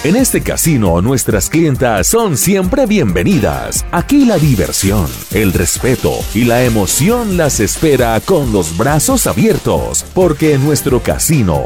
En este casino, nuestras clientas son siempre bienvenidas. Aquí la diversión, el respeto y la emoción las espera con los brazos abiertos, porque en nuestro casino